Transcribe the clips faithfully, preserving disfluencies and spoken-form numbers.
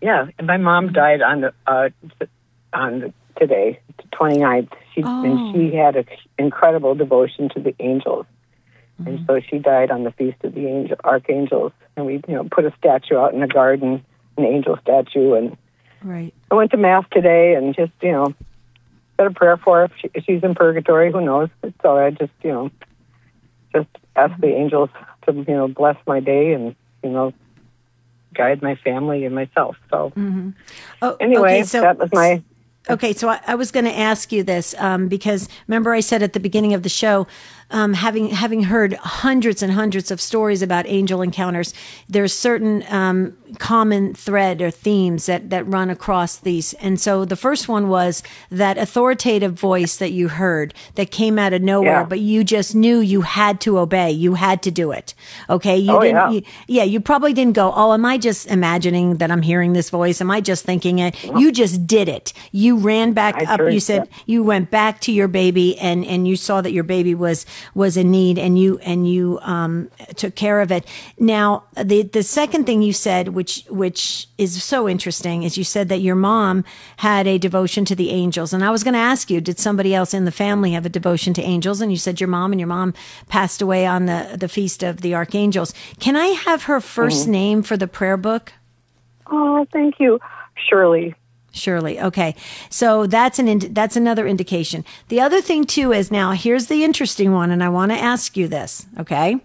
Yeah, and my mom died on the uh, on the, today, the twenty-ninth. She Oh. and she had an incredible devotion to the angels, Mm-hmm. and so she died on the feast of the angel archangels. And we, you know, put a statue out in the garden, an angel statue, and Right. I went to mass today and just, you know, said a prayer for her. If, she, if she's in purgatory, who knows? So I just, you know, just asked the angels to, you know, bless my day and, you know, guide my family and myself. So Mm-hmm. Oh, anyway, okay, so, that was my... Okay, so I, I was going to ask you this um, because remember I said at the beginning of the show, um, having having heard hundreds and hundreds of stories about angel encounters, there's certain um, common thread or themes that, that run across these. And so the first one was that authoritative voice that you heard that came out of nowhere, Yeah. but you just knew you had to obey. You had to do it. Okay, you Oh, didn't. yeah. You, yeah, you probably didn't go, oh, am I just imagining that I'm hearing this voice? Am I just thinking it? You just did it. You ran back I up. sure You said did. you went back to your baby and, and you saw that your baby was, was in need and you, and you, um, took care of it. Now, the, the second thing you said, which, which is so interesting, is you said that your mom had a devotion to the angels. And I was going to ask you, did somebody else in the family have a devotion to angels? And you said your mom, and your mom passed away on the, the feast of the archangels. Can I have her first Mm-hmm. name for the prayer book? Oh, thank you. Shirley. Shirley. Okay. So that's an, ind- that's another indication. The other thing too is now here's the interesting one. And I want to ask you this. Okay.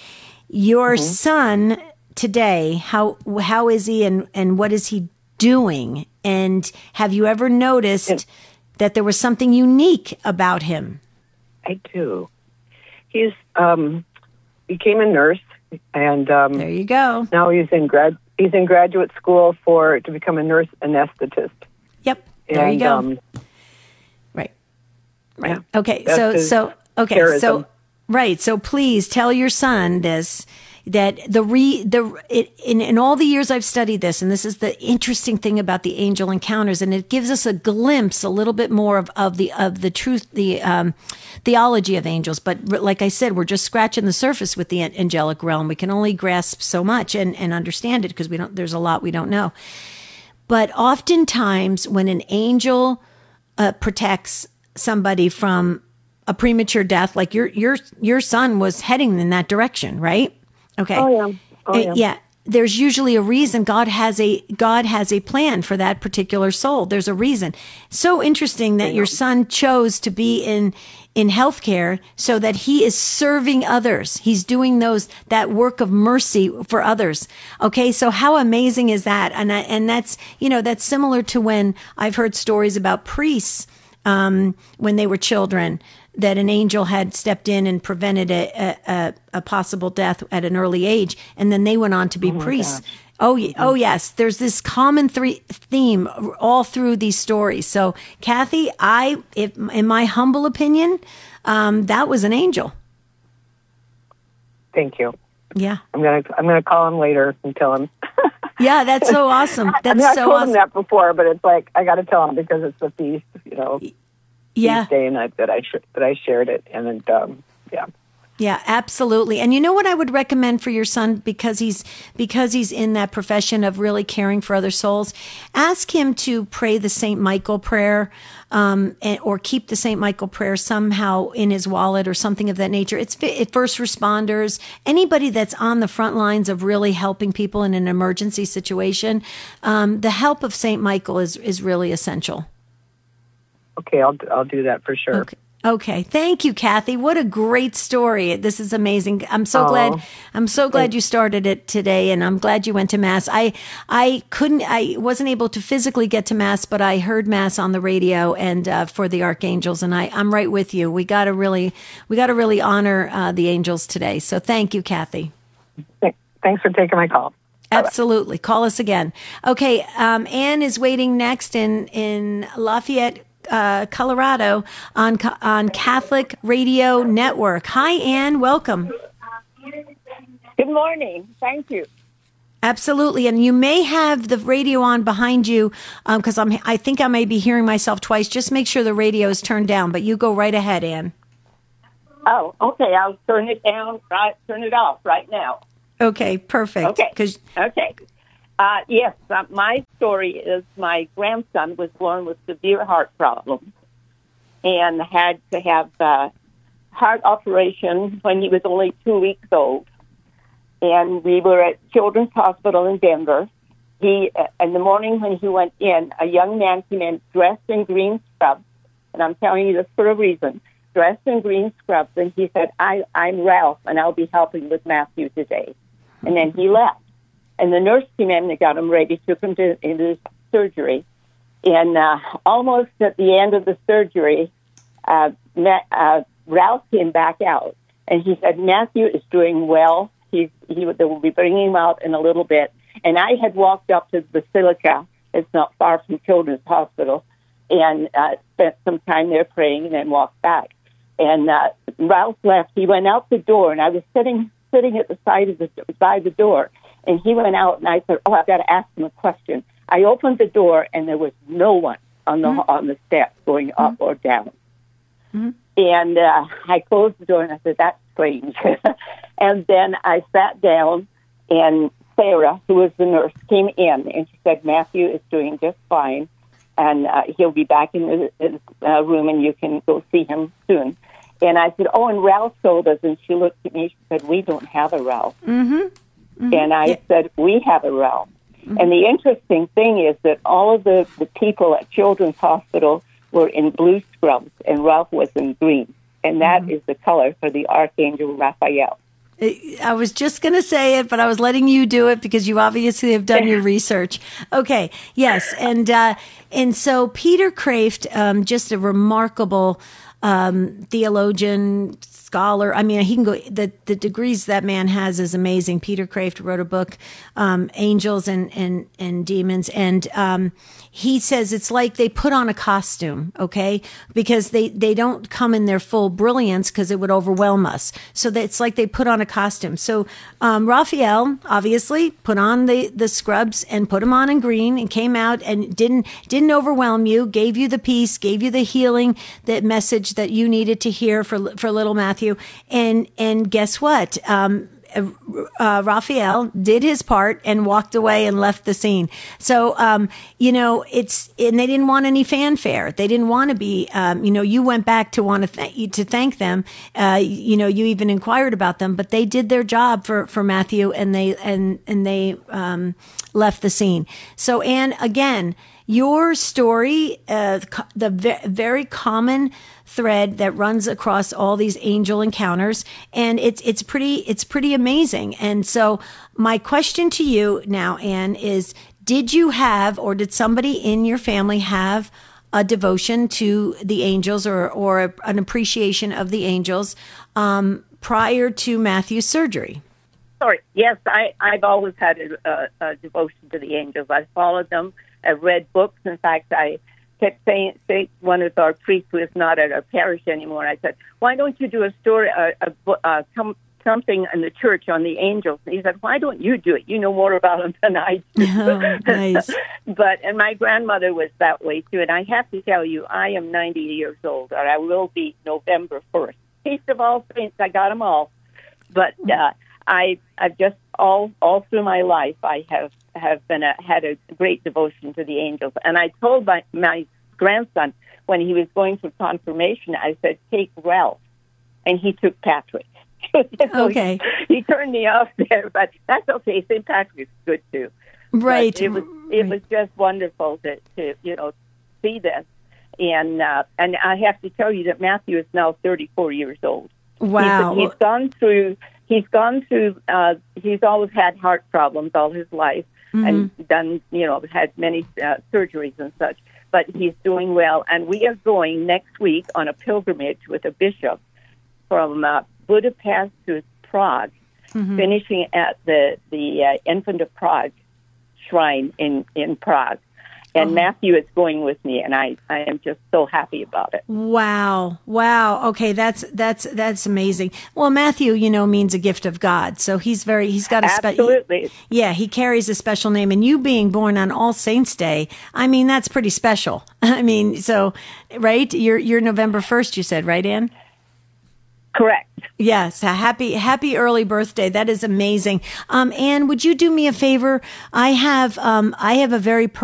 Your son today, how, how is he and, and what is he doing? And have you ever noticed And- that there was something unique about him? I do. He's um, became a nurse, and um, There you go. now he's in grad. He's in graduate school for to become a nurse anesthetist. Yep. There and, you go. Um, Right. Right. Yeah, Okay. that's So, his so, okay. charism. So, right. So please tell your son this, that the re, the, it, in, in all the years I've studied this, and this is the interesting thing about the angel encounters, and it gives us a glimpse, a little bit more of, of the, of the truth, the, um, theology of angels. But like I said, we're just scratching the surface with the angelic realm. We can only grasp so much and, and understand it because we don't, there's a lot we don't know. But oftentimes when an angel uh, protects somebody from a premature death, like your your your son was heading in that direction, right? Okay. Oh, yeah. Oh, Uh, yeah. yeah. There's usually a reason. God has a God has a plan for that particular soul. There's a reason. So interesting that your son chose to be in in healthcare so that he is serving others. He's doing those that work of mercy for others. Okay, so how amazing is that? And I, and that's you know that's similar to when I've heard stories about priests um, when they were children, that an angel had stepped in and prevented a, a, a possible death at an early age, and then they went on to be priests. Oh, ye- oh yes. There's this common three theme all through these stories. So, Kathy, I, if, in my humble opinion, um, that was an angel. Thank you. Yeah, I'm gonna I'm gonna call him later and tell him. yeah, that's so awesome. I That's mean, I so told awesome. him that before, but it's like I got to tell him because it's the feast, you know, Yeah. feast day, and I, that I sh- that I shared it, and then um, yeah. Yeah, absolutely. And you know what I would recommend for your son, because he's because he's in that profession of really caring for other souls? Ask him to pray the Saint Michael prayer, um, and, or keep the Saint Michael prayer somehow in his wallet or something of that nature. It's fi- first responders, anybody that's on the front lines of really helping people in an emergency situation. Um, the help of Saint Michael is is really essential. Okay, I'll I'll do that for sure. Okay. Okay. Thank you, Kathy. What a great story. This is amazing. I'm so Oh, glad, I'm so glad you started it today, and I'm glad you went to Mass. I, I couldn't, I wasn't able to physically get to Mass, but I heard Mass on the radio and, uh, for the archangels, and I, I'm right with you. We got to really, we got to really honor, uh, the angels today. So thank you, Kathy. Thanks for taking my call. Absolutely. Call us again. Okay. Um, Anne is waiting next in, in Lafayette, Uh, Colorado on on Catholic Radio Network. Hi, Ann. Welcome. Good morning. Thank you. Absolutely, and you may have the radio on behind you because um, I'm. I think I may be hearing myself twice. Just make sure the radio is turned down. But you go right ahead, Ann. Oh, okay. I'll turn it down. Right, turn it off right now. Okay, perfect. Okay. 'Cause- Okay. Uh, yes, uh, my story is my grandson was born with severe heart problems and had to have uh, heart operation when he was only two weeks old. And we were at Children's Hospital in Denver. He, uh, in the morning when he went in, a young man came in dressed in green scrubs, and I'm telling you this for a reason, dressed in green scrubs, and he said, I, I'm Ralph, and I'll be helping with Matthew today. And then he left. And the nurse came in and got him ready, took him to into surgery. And uh, almost at the end of the surgery, uh, Matt, uh, Ralph came back out, and he said, Matthew is doing well. He's, he, they will be bringing him out in a little bit. And I had walked up to the Basilica. It's not far from Children's Hospital, and uh, spent some time there praying and then walked back. And uh, Ralph left. He went out the door, and I was sitting sitting at the side of the by the door. And he went out, and I said, "Oh, I've got to ask him a question." I opened the door, and there was no one on the mm-hmm. on the steps going up mm-hmm. or down. Mm-hmm. And uh, I closed the door, and I said, "That's strange." And then I sat down, and Sarah, who was the nurse, came in, and she said, Matthew is doing just fine, and uh, he'll be back in the, the uh, room, and you can go see him soon. And I said, oh, and Ralph told us, and she looked at me, she said, we don't have a Ralph. Mm-hmm. Mm-hmm. And I yeah. said, we have a Ralph. Mm-hmm. And the interesting thing is that all of the, the people at Children's Hospital were in blue scrubs, and Ralph was in green, and that mm-hmm. is the color for the Archangel Raphael. I was just going to say it, but I was letting you do it because you obviously have done your research. Okay. Yes. And, uh, and so Peter Kreeft, um, just a remarkable, um, theologian, scholar. I mean, he can go, the, the degrees that man has is amazing. Peter Kreeft wrote a book, um, Angels and, and, and Demons. And, um, he says it's like they put on a costume, okay? Because they, they don't come in their full brilliance because it would overwhelm us. So that it's like they put on a costume. So, um, Raphael obviously put on the, the scrubs and put them on in green and came out and didn't, didn't overwhelm you, gave you the peace, gave you the healing, that message that you needed to hear for, for little Matthew. And, and guess what? Um, Uh, Raphael did his part and walked away and left the scene. So, um, you know, it's, and they didn't want any fanfare. They didn't want to be, um, you know, you went back to want to thank, to thank them. Uh, you know, you even inquired about them, but they did their job for, for Matthew, and they, and, and they, um, left the scene. So, Anne, again, your story, uh, the ve- very common thread that runs across all these angel encounters, and it's it's pretty it's pretty amazing. And so, my question to you now, Anne, is: did you have, or did somebody in your family have a devotion to the angels, or or a, an appreciation of the angels um, prior to Matthew's surgery? Sorry. Yes, I I've always had a, a, a devotion to the angels. I followed them. I've read books. In fact, I kept saying, say, one of our priests who is not at our parish anymore, I said, why don't you do a story, a, a, a, some, something in the church on the angels? And he said, why don't you do it? You know more about them than I do. Oh, nice. But, and my grandmother was that way, too. And I have to tell you, I am ninety years old, or I will be November first. Feast of All Saints, I got them all. But uh, I, I've just, all all through my life, I have have been a, had a great devotion to the angels. And I told my, my grandson when he was going through confirmation, I said, take Ralph. And he took Patrick. so okay. He, he turned me off there, but that's okay. Saint Patrick's good too. Right. But it was it right. was just wonderful to, to you know, see this. And uh, and I have to tell you that Matthew is now thirty-four years old. Wow. He's, he's gone through, he's gone through, uh, he's always had heart problems all his life. Mm-hmm. And done, you know, had many uh, surgeries and such, but he's doing well. And we are going next week on a pilgrimage with a bishop from uh, Budapest to Prague, mm-hmm. finishing at the the uh, Infant of Prague shrine in, in Prague. And oh. Matthew is going with me, and I, I am just so happy about it. Wow. Wow. Okay. That's, that's, that's amazing. Well, Matthew, you know, means a gift of God. So he's very, he's got a special, absolutely. Yeah. He carries a special name, and you being born on All Saints Day, I mean, that's pretty special. I mean, so, right. You're, you're November first, you said, right, Anne? Correct. Yes, a happy happy early birthday. That is amazing. Um, Anne, would you do me a favor? I have um, I have a very